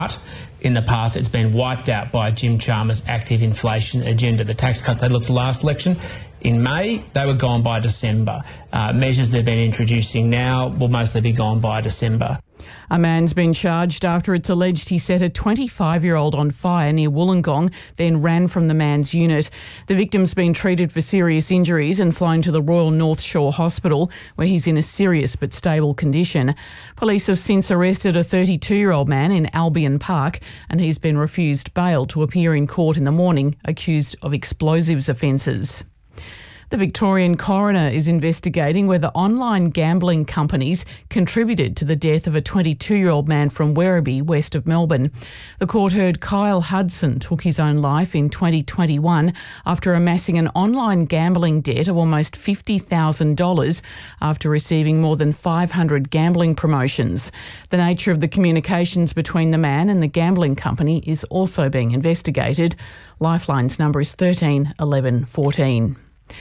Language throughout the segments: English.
But in the past, it's been wiped out by Jim Chalmers' active inflation agenda. The tax cuts they looked at last election in May, they were gone by December. Measures they've been introducing now will mostly be gone by December. A man's been charged after it's alleged he set a 25-year-old on fire near Wollongong, then ran from the man's unit. The victim's been treated for serious injuries and flown to the Royal North Shore Hospital, where he's in a serious but stable condition. Police have since arrested a 32-year-old man in Albion Park, and he's been refused bail to appear in court in the morning, accused of explosives offences. The Victorian coroner is investigating whether online gambling companies contributed to the death of a 22-year-old man from Werribee, west of Melbourne. The court heard Kyle Hudson took his own life in 2021 after amassing an online gambling debt of almost $50,000 after receiving more than 500 gambling promotions. The nature of the communications between the man and the gambling company is also being investigated. Lifeline's number is 13 11 14.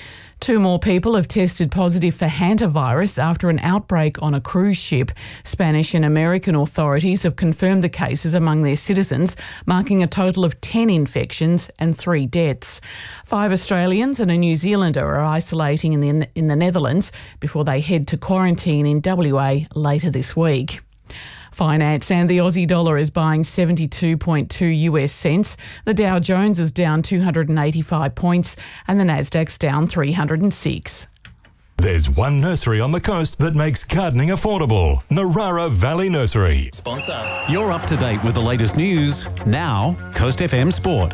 2 more people have tested positive for hantavirus after an outbreak on a cruise ship. Spanish and American authorities have confirmed the cases among their citizens, marking a total of 10 infections and 3 deaths. 5 Australians and a New Zealander are isolating in the Netherlands before they head to quarantine in WA later this week. Finance and the Aussie dollar is buying 72.2 US cents. The Dow Jones is down 285 points and the Nasdaq's down 306. There's one nursery on the coast that makes gardening affordable. Narara Valley Nursery. Sponsor. You're up to date with the latest news. Now, Coast FM Sport.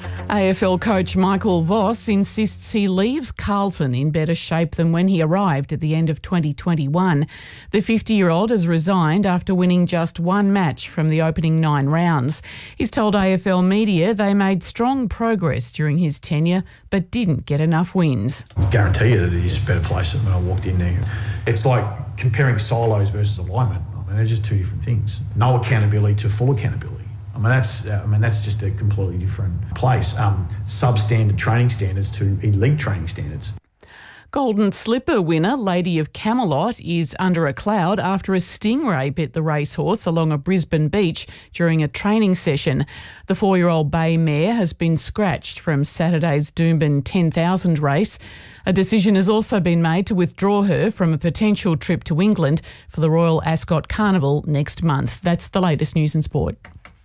AFL coach Michael Voss insists he leaves Carlton in better shape than when he arrived at the end of 2021. The 50-year-old has resigned after winning just 1 match from the opening 9 rounds. He's told AFL media they made strong progress during his tenure but didn't get enough wins. I guarantee you that it is a better place than when I walked in there. It's like comparing silos versus alignment. I mean, they're just 2 different things. No accountability to full accountability. I mean, that's just a completely different place. Substandard training standards to elite training standards. Golden Slipper winner Lady of Camelot is under a cloud after a stingray bit the racehorse along a Brisbane beach during a training session. The 4-year-old bay mare has been scratched from Saturday's Doomben 10,000 race. A decision has also been made to withdraw her from a potential trip to England for the Royal Ascot Carnival next month. That's the latest news and sport.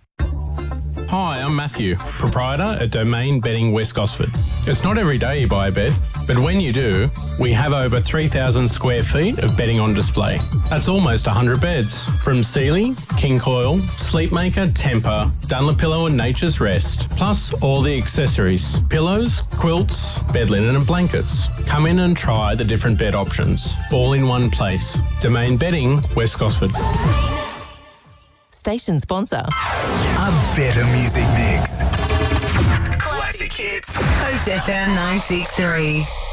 Hi, I'm Matthew, proprietor at Domain Bedding West Gosford. It's not every day you buy a bed, but when you do, we have over 3,000 square feet of bedding on display. That's almost 100 beds, from Sealy, King Coil, Sleepmaker, Tempur, Dunlopillow and Nature's Rest, plus all the accessories, pillows, quilts, bed linen and blankets. Come in and try the different bed options, all in one place. Domain Bedding West Gosford. Station sponsor. A better music mix. Classic hits. Coast FM 963.